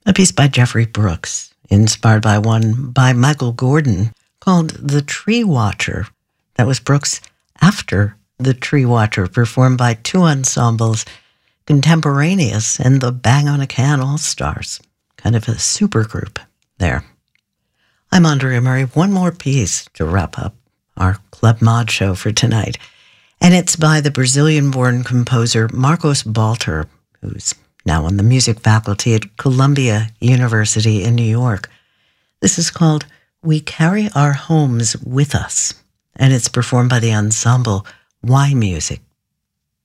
a piece by Jeffrey Brooks, inspired by one by Michael Gordon called The Tree Watcher. That was Brooks after The Tree Watcher, performed by two ensembles, Contemporaneous and the Bang on a Can All-Stars. Kind of a super group there. I'm Andrea Murray. One more piece to wrap up our Club Mod show for tonight. And it's by the Brazilian-born composer Marcos Balter, who's now on the music faculty at Columbia University in New York. This is called We Carry Our Homes With Us, and it's performed by the ensemble Y Music.